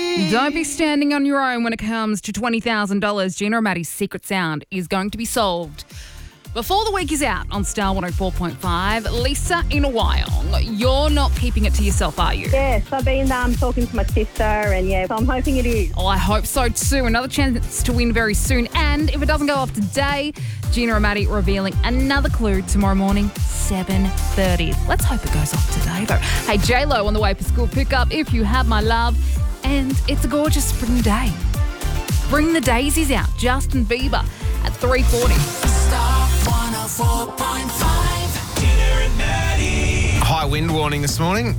Don't be standing on your own when it comes to $20,000. Gina and Maddie's secret sound is going to be solved before the week is out on Star 104.5. Lisa, in a while, you're not keeping it to yourself, are you? Yes, I've been talking to my sister and so I'm hoping it is. Oh, I hope so too. Another chance to win very soon. And if it doesn't go off today, Gina and Maddie revealing another clue tomorrow morning, 7:30. Let's hope it goes off today though. Hey, J-Lo on the way for school pickup, If You Have My Love. And it's a gorgeous spring day. Bring the daisies out. Justin Bieber at 3:40. Star 104.5. Gina and Maddie. High wind warning this morning.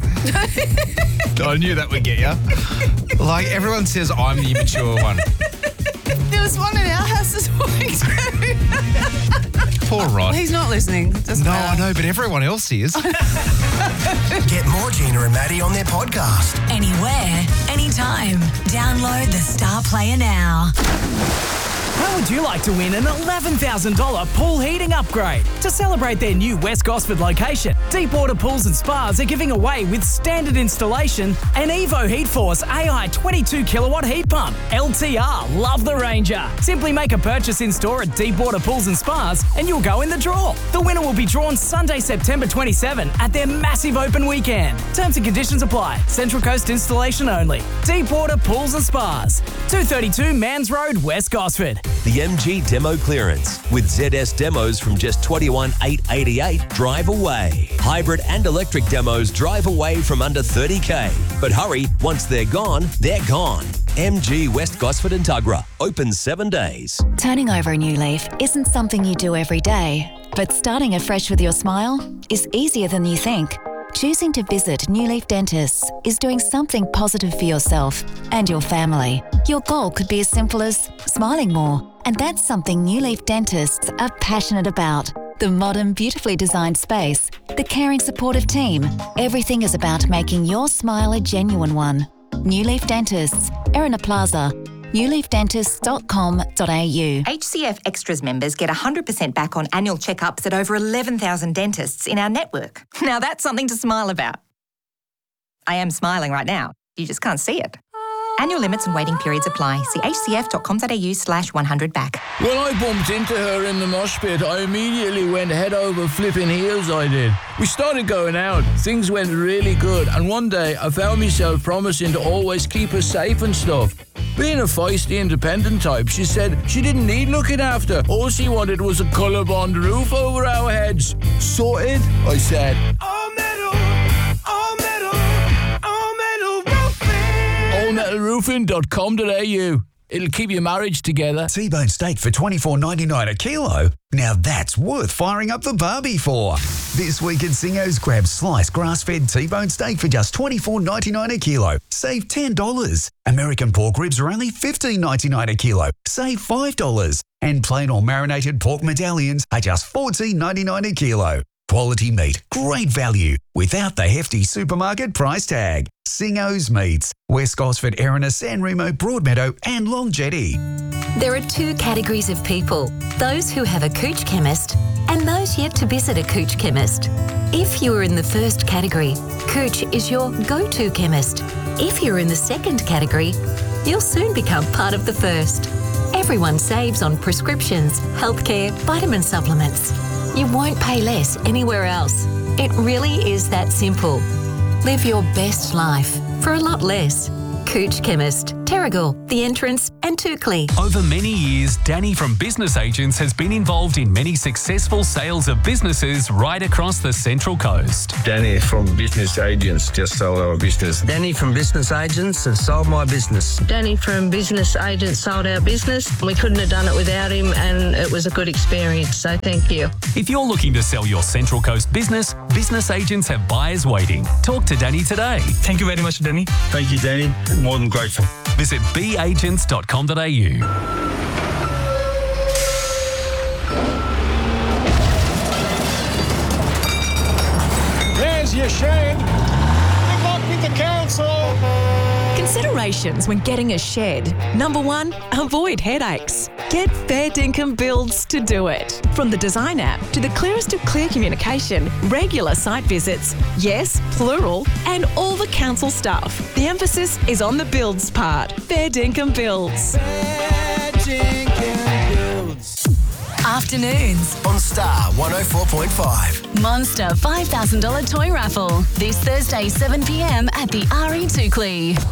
I knew that would get you. Like, everyone says I'm the immature one. There was one in our house this morning too. Poor Rod. He's not listening. Doesn't No, matter. I know, but everyone else is. Get more Gina and Maddie on their podcast. Anywhere, anytime. Download the Star Player now. How would you like to win an $11,000 pool heating upgrade? To celebrate their new West Gosford location, Deepwater Pools and Spas are giving away with standard installation an Evo Heat Force AI 22 kilowatt heat pump. LTR, love the Ranger. Simply make a purchase in store at Deepwater Pools and Spas and you'll go in the draw. The winner will be drawn Sunday, September 27 at their massive open weekend. Terms and conditions apply. Central Coast installation only. Deepwater Pools and Spas. 232 Mans Road, West Gosford. The MG Demo Clearance with ZS demos from just $21,888 drive away. Hybrid and electric demos drive away from under $30K. But hurry, once they're gone, they're gone. MG West Gosford and Tuggerah, open 7 days. Turning over a new leaf isn't something you do every day, but starting afresh with your smile is easier than you think. Choosing to visit New Leaf Dentists is doing something positive for yourself and your family. Your goal could be as simple as smiling more, and that's something New Leaf Dentists are passionate about. The modern, beautifully designed space, the caring, supportive team, everything is about making your smile a genuine one. New Leaf Dentists, Erina Plaza, newleafdentists.com.au. HCF Extras members get 100% back on annual checkups at over 11,000 dentists in our network. Now that's something to smile about. I am smiling right now. You just can't see it. Annual limits and waiting periods apply. See hcf.com.au/100back. When I bumped into her in the mosh pit, I immediately went head over flipping heels, I did. We started going out. Things went really good. And one day, I found myself promising to always keep her safe and stuff. Being a feisty, independent type, she said she didn't need looking after. All she wanted was a colour-bond roof over our heads. Sorted, I said. All metal, all metal, all metal roofing. allmetalroofing.com.au. It'll keep your marriage together. T-bone steak for $24.99 a kilo. Now that's worth firing up the barbie for. This week at Singo's, grab sliced grass-fed T-bone steak for just $24.99 a kilo. Save $10. American pork ribs are only $15.99 a kilo. Save $5. And plain or marinated pork medallions are just $14.99 a kilo. Quality meat, great value, without the hefty supermarket price tag. Singo's Meats, West Gosford, Erina, San Remo, Broadmeadow and Long Jetty. There are two categories of people, those who have a Cooch chemist and those yet to visit a Cooch chemist. If you are in the first category, Cooch is your go-to chemist. If you're in the second category, you'll soon become part of the first. Everyone saves on prescriptions, healthcare, vitamin supplements. You won't pay less anywhere else. It really is that simple. Live your best life for a lot less. Cooch Chemist, Terrigal, The Entrance and Toukley. Over many years, Danny from Business Agents has been involved in many successful sales of businesses right across the Central Coast. Danny from Business Agents just sold our business. Danny from Business Agents has sold my business. Danny from Business Agents sold our business. We couldn't have done it without him and it was a good experience, so thank you. If you're looking to sell your Central Coast business, Business Agents have buyers waiting. Talk to Danny today. Thank you very much, Danny. Thank you, Danny. More than grateful. Visit beagents.com.au. There's your shame. Good luck with the council. Considerations when getting a shed. Number 1, avoid headaches. Get Fair Dinkum Builds to do it. From the design app to the clearest of clear communication, regular site visits, yes, plural, and all the council stuff. The emphasis is on the builds part. Fair Dinkum Builds. Fair Dinkum Builds. Afternoons on Star 104.5. Monster $5,000 toy raffle this Thursday 7 p.m. at the RE Tukley.